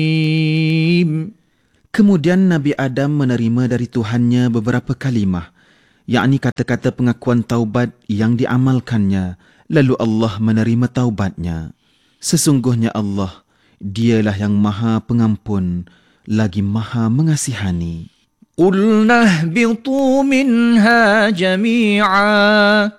Kemudian Nabi Adam menerima dari Tuhannya beberapa kalimah, yakni kata-kata pengakuan taubat yang diamalkannya, lalu Allah menerima taubatnya. Sesungguhnya Allah, Dialah yang Maha Pengampun, lagi Maha Mengasihani. قُلْنَا اهْبِطُوا مِنْهَا جَمِيعًا